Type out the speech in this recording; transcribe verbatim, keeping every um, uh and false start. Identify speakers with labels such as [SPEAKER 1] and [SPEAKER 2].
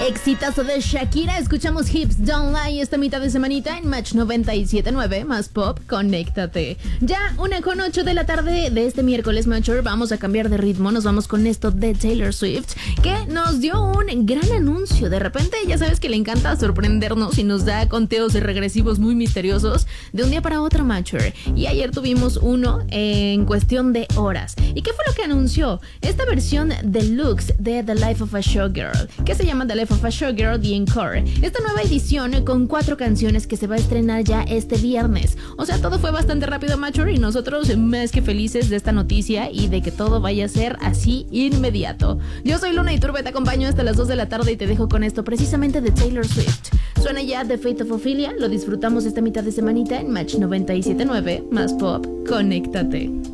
[SPEAKER 1] Exitazo de Shakira, escuchamos Hips Don't Lie esta mitad de semanita en Match noventa y siete punto nueve, más pop, conéctate. Ya una con ocho de la tarde de este miércoles, Matcher, vamos a cambiar de ritmo, nos vamos con esto de Taylor Swift, que nos dio un gran anuncio. De repente, ya sabes que le encanta sorprendernos y nos da conteos regresivos muy misteriosos de un día para otro, Matcher. Y ayer tuvimos uno en cuestión de horas. ¿Y qué fue lo que anunció? Esta versión deluxe de The Life of a Showgirl, que se llama The Life of a Showgirl The Encore. Esta nueva edición con cuatro canciones que se va a estrenar ya este viernes. O sea, todo fue bastante rápido, Mature, y nosotros más que felices de esta noticia y de que todo vaya a ser así inmediato. Yo soy Luna Iturbe, te acompaño hasta las dos de la tarde y te dejo con esto precisamente de Taylor Swift. Suena ya The Fate of Ophelia, lo disfrutamos esta mitad de semanita en Match noventa y siete punto nueve, más pop, conéctate.